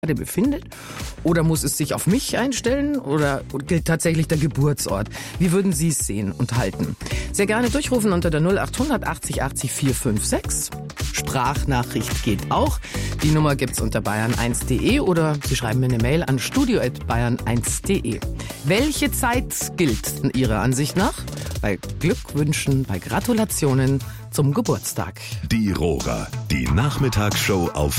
befindet? Oder muss es sich auf mich einstellen? Oder gilt tatsächlich der Geburtsort? Wie würden Sie es sehen und halten? Sehr gerne durchrufen unter der 0800 80 80 456. Sprachnachricht geht auch. Die Nummer gibt's unter bayern1.de oder Sie schreiben mir eine Mail an studio@bayern1.de. Welche Zeit gilt Ihrer Ansicht nach? Bei Glückwünschen, bei Gratulationen zum Geburtstag. Die Rohrer, die Nachmittagsshow auf